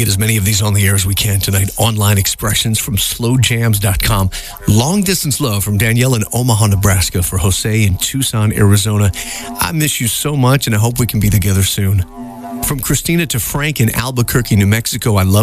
get as many of these on the air as we can tonight. Online expressions from slowjams.com. Long distance love from Danielle in Omaha, Nebraska for Jose in Tucson, Arizona. I miss you so much, and I hope we can be together soon. From Christina to Frank in Albuquerque, New Mexico, I love